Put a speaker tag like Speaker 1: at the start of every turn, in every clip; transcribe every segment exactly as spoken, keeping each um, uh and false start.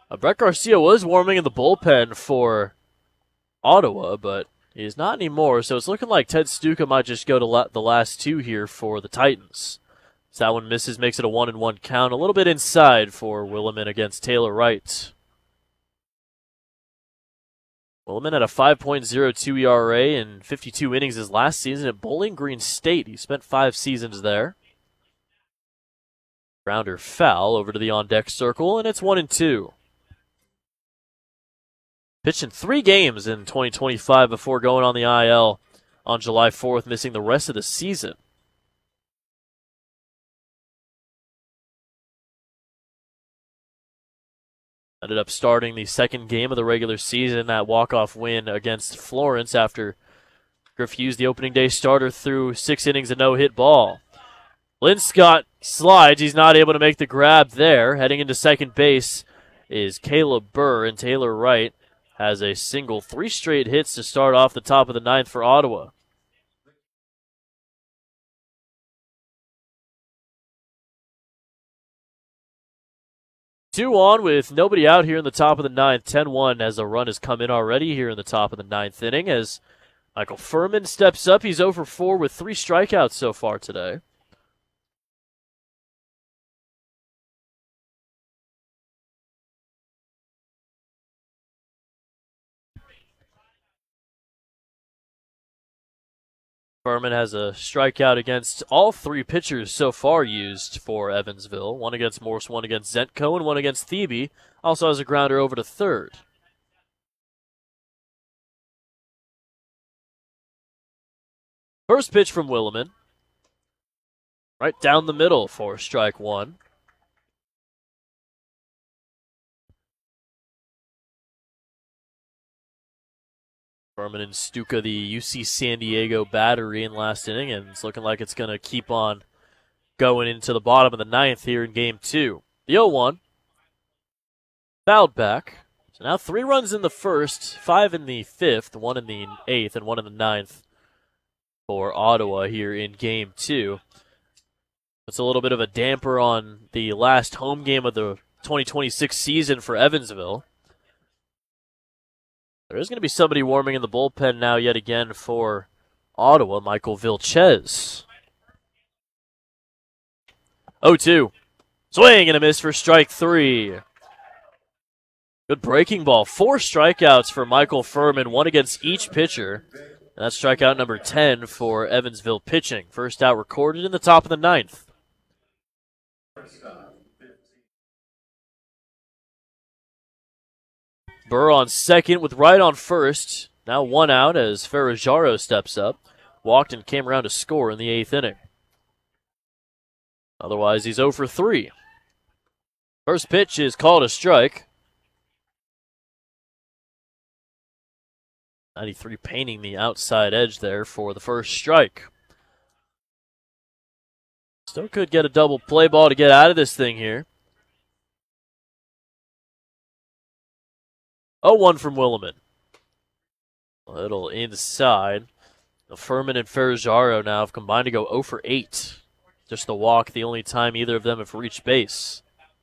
Speaker 1: Uh, Brett Garcia was warming in the bullpen for Ottawa, but he is not anymore, so it's looking like Ted Stuka might just go to la- the last two here for the Titans. So that one misses, makes it a one and one count. A little bit inside for Williman against Taylor Wright. Williman had a five point oh two E R A in fifty-two innings his last season at Bowling Green State. He spent five seasons there. Grounder foul over to the on-deck circle, and it's one and two. Pitched in three games in twenty twenty-five before going on the I L on July fourth, missing the rest of the season. Ended up starting the second game of the regular season, that walk-off win against Florence after Griff Hughes, the opening day starter, threw six innings of no-hit ball. Linscott slides. He's not able to make the grab there. Heading into second base is Caleb Burr, and Taylor Wright has a single. Three straight hits to start off the top of the ninth for Ottawa. Two on with nobody out here in the top of the ninth. ten one as a run has come in already here in the top of the ninth inning as Michael Furman steps up. He's oh for four with three strikeouts so far today. Furman has a strikeout against all three pitchers so far used for Evansville. One against Morse, one against Zentko, and one against Thebe. Also has a grounder over to third. First pitch from Williman. Right down the middle for strike one. Furman and Stuka, the U C San Diego battery in last inning, and it's looking like it's going to keep on going into the bottom of the ninth here in game two. The oh one. Fouled back. So now three runs in the first, five in the fifth, one in the eighth, and one in the ninth for Ottawa here in game two. It's a little bit of a damper on the last home game of the twenty twenty-six season for Evansville. There is going to be somebody warming in the bullpen now yet again for Ottawa, Michael Vilches. oh two. Swing and a miss for strike three. Good breaking ball. Four strikeouts for Michael Furman, one against each pitcher. And that's strikeout number ten for Evansville pitching. First out recorded in the top of the ninth. Burr on second with Wright on first. Now one out as Ferrajaro steps up. Walked and came around to score in the eighth inning. Otherwise, he's oh for three. First pitch is called a strike. ninety-three painting the outside edge there for the first strike. Still could get a double play ball to get out of this thing here. oh one from Williman. A little inside. The Furman and Ferrajaro now have combined to go oh for eight. Just the walk, the only time either of them have reached base.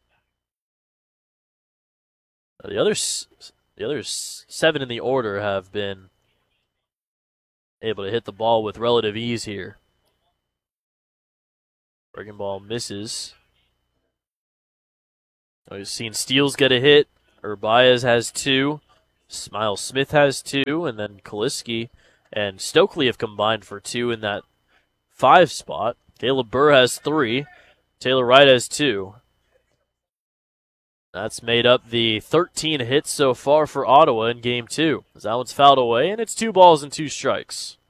Speaker 1: The others, the others seven in the order have been able to hit the ball with relative ease here. Breaking ball misses. We've seen Steele get a hit. Urbaez has two. Smile Smith has two. And then Kaliski and Stokely have combined for two in that five spot. Caleb Burr has three. Taylor Wright has two. That's made up the thirteen hits so far for Ottawa in game two. As that one's fouled away, and it's two balls and two strikes.